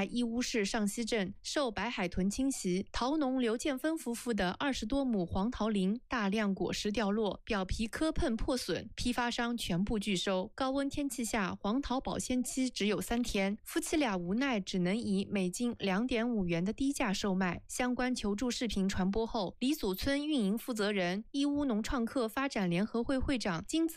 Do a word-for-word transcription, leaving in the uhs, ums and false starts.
义乌市上溪镇受白海豚侵袭，桃农刘建芬夫妇的二十多亩黄桃林大量果实掉落，表皮磕碰破损，批发商全部拒收。高温天气下，黄桃保鲜期只有三天，夫妻俩无奈只能以每斤 两点五元的低价售卖。相关求助视频传播后，李祖村运营负责人、义乌农创客发展联合会会长金子